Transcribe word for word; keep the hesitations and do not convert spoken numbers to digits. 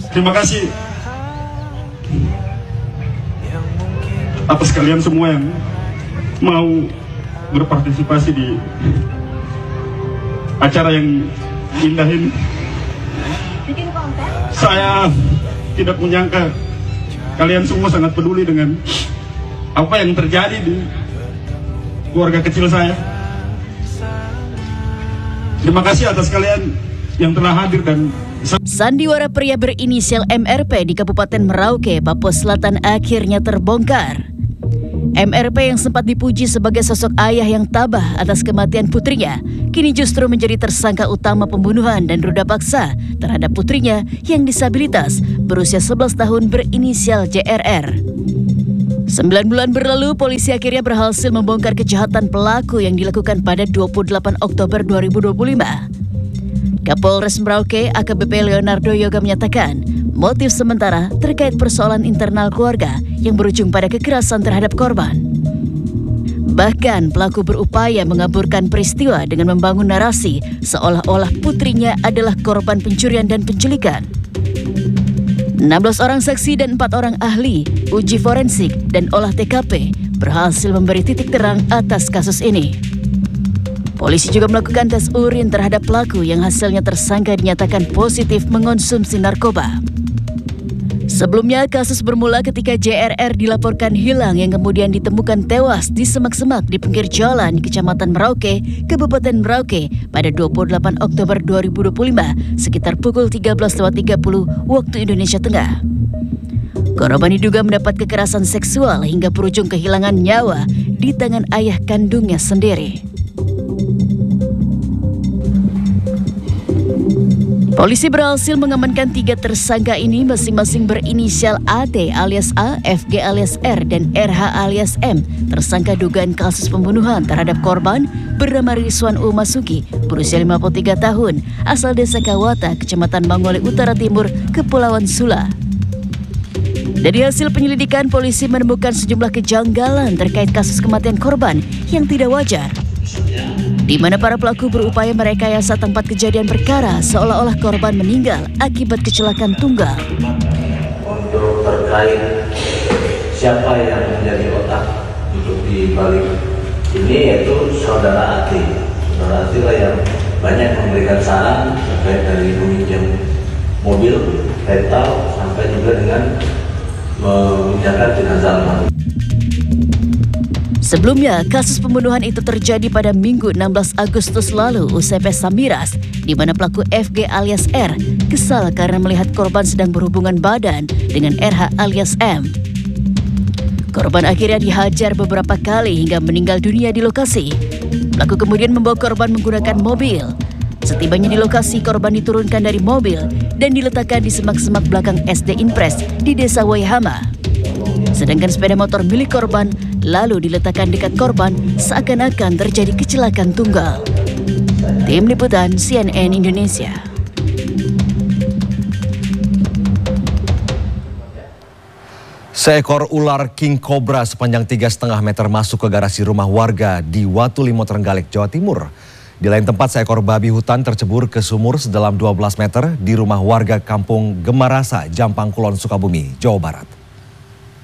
Terima kasih atas kalian semua yang mau berpartisipasi di acara yang indah ini. Saya tidak menyangka kalian semua sangat peduli dengan apa yang terjadi di keluarga kecil saya. Terima kasih atas kalian yang telah hadir. Dan sandiwara pria berinisial M R P di Kabupaten Merauke, Papua Selatan akhirnya terbongkar. M R P yang sempat dipuji sebagai sosok ayah yang tabah atas kematian putrinya, kini justru menjadi tersangka utama pembunuhan dan ruda paksa terhadap putrinya yang disabilitas berusia sebelas tahun berinisial J R R. Sembilan bulan berlalu, polisi akhirnya berhasil membongkar kejahatan pelaku yang dilakukan pada dua puluh delapan Oktober dua ribu dua puluh lima. Kapolres Merauke A K B P Leonardo Yoga menyatakan motif sementara terkait persoalan internal keluarga yang berujung pada kekerasan terhadap korban. Bahkan pelaku berupaya mengaburkan peristiwa dengan membangun narasi seolah-olah putrinya adalah korban pencurian dan penculikan. enam belas orang saksi dan empat orang ahli, uji forensik, dan olah T K P berhasil memberi titik terang atas kasus ini. Polisi juga melakukan tes urin terhadap pelaku yang hasilnya tersangka dinyatakan positif mengonsumsi narkoba. Sebelumnya, kasus bermula ketika J R R dilaporkan hilang yang kemudian ditemukan tewas di semak-semak di pinggir jalan di Kecamatan Merauke, Kabupaten Merauke pada dua puluh delapan Oktober dua ribu dua puluh lima sekitar pukul tiga belas tiga puluh waktu Indonesia Tengah. Korban diduga mendapat kekerasan seksual hingga berujung kehilangan nyawa di tangan ayah kandungnya sendiri. Polisi berhasil mengamankan tiga tersangka ini masing-masing berinisial A T alias A, F G alias R, dan R H alias M, tersangka dugaan kasus pembunuhan terhadap korban bernama Rizwan Umasuki, berusia lima puluh tiga tahun, asal desa Kawata, Kecamatan Mangole Utara Timur, Kepulauan Sula. Dari hasil penyelidikan, polisi menemukan sejumlah kejanggalan terkait kasus kematian korban yang tidak wajar, di mana para pelaku berupaya merekayasa tempat kejadian perkara seolah-olah korban meninggal akibat kecelakaan tunggal. Untuk terkait siapa yang menjadi otak untuk di balik ini, yaitu saudara Ati. Saudara Ati lah yang banyak memberikan saran terkait dari meminjam mobil, rental, sampai juga dengan memindahkan jenazah almarhum. Sebelumnya, kasus pembunuhan itu terjadi pada Minggu enam belas Agustus lalu usai pesta miras, di mana pelaku F G alias R kesal karena melihat korban sedang berhubungan badan dengan R H alias M. Korban akhirnya dihajar beberapa kali hingga meninggal dunia di lokasi. Pelaku kemudian membawa korban menggunakan mobil. Setibanya di lokasi, korban diturunkan dari mobil dan diletakkan di semak-semak belakang S D Impres di Desa Waihama. Sedangkan sepeda motor milik korban lalu diletakkan dekat korban seakan-akan terjadi kecelakaan tunggal. Tim Liputan C N N Indonesia. Seekor ular king cobra sepanjang tiga koma lima meter masuk ke garasi rumah warga di Watulimo, Trenggalek, Jawa Timur. Di lain tempat, seekor babi hutan tercebur ke sumur sedalam dua belas meter di rumah warga Kampung Gemarasa, Jampang Kulon, Sukabumi, Jawa Barat.